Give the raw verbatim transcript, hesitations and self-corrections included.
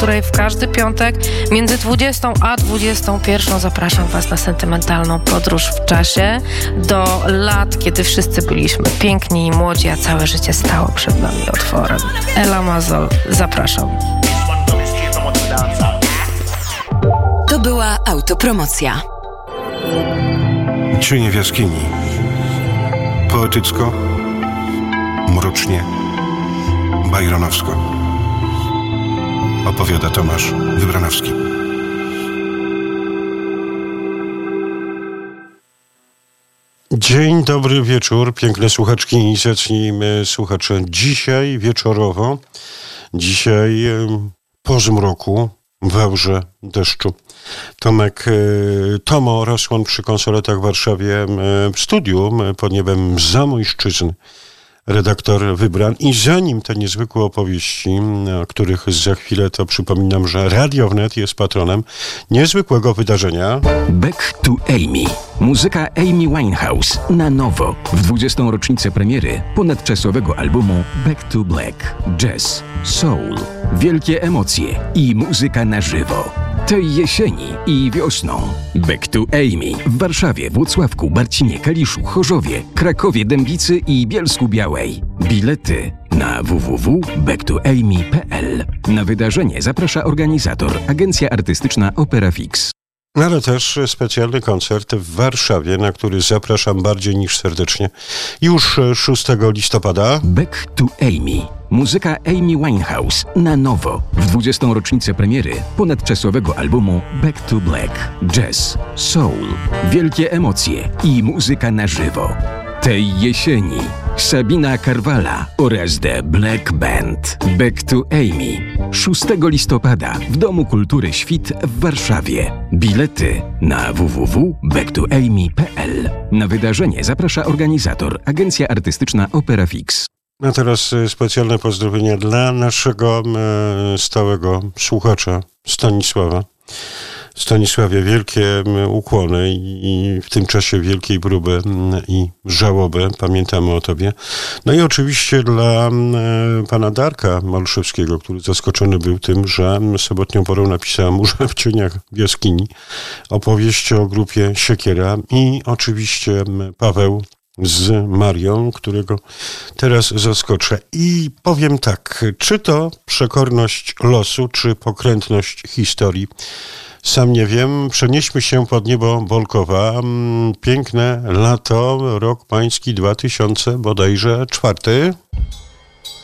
której w każdy piątek między dwudziestą a dwudziestą pierwszą zapraszam Was na sentymentalną podróż w czasie do lat, kiedy wszyscy byliśmy piękni i młodzi, a całe życie stało przed nami otworem. Ela Mazol, zapraszam. To była autopromocja. Cienie w jaskini. Poetycko, mrocznie, bajronowsko. Opowiada Tomasz Wybranowski. Dzień dobry wieczór, piękne słuchaczki i zacznijmy słuchacze. Dzisiaj wieczorowo, dzisiaj po zmroku, w aurze deszczu. Tomek, Tomo Rosłon przy konsoletach w Warszawie, w studiu pod niebem Zamojszczyzny, redaktor wybran. I zanim te niezwykłe opowieści, o których za chwilę, to przypominam, że Radio Wnet jest patronem niezwykłego wydarzenia. Back to Amy. Muzyka Amy Winehouse na nowo w dwudziestą rocznicę premiery ponadczasowego albumu Back to Black. Jazz, soul, wielkie emocje i muzyka na żywo. Tej jesieni i wiosną. Back to Amy w Warszawie, Włocławku, Barcinie, Kaliszu, Chorzowie, Krakowie, Dębicy i Bielsku-Białej. Bilety na w w w kropka back to amy kropka p l. Na wydarzenie zaprasza organizator, agencja artystyczna Opera Fix. Ale też specjalny koncert w Warszawie, na który zapraszam bardziej niż serdecznie. Już szóstego listopada. Back to Amy. Muzyka Amy Winehouse na nowo w dwudziestą rocznicę premiery ponadczasowego albumu Back to Black. Jazz, soul, wielkie emocje i muzyka na żywo. Tej jesieni Sabina Karwala oraz The Black Band. Back to Amy. szóstego listopada w Domu Kultury Świt w Warszawie. Bilety na w w w kropka back to amy kropka p l. Na wydarzenie zaprasza organizator, agencja artystyczna Opera Fix. A teraz specjalne pozdrowienia dla naszego e, stałego słuchacza Stanisława. Stanisławie, wielkie ukłony i w tym czasie wielkiej próby i żałoby. Pamiętamy o tobie. No i oczywiście dla pana Darka Olszewskiego, który zaskoczony był tym, że sobotnią porą napisała mu, że w cieniach jaskini opowieść o grupie Siekiera i oczywiście Paweł z Marią, którego teraz zaskoczę. I powiem tak, czy to przekorność losu, czy pokrętność historii? Sam nie wiem. Przenieśmy się pod niebo Bolkowa. Piękne lato, rok pański dwa tysiące bodajże czwarty.